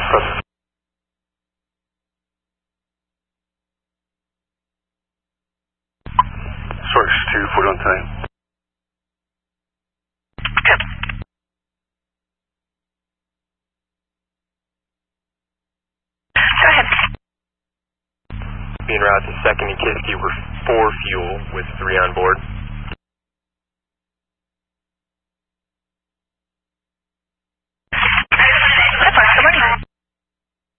Source 2, 40 on time. Go ahead. Being route to 2nd and Kiski, we're 4 fuel with 3 on board.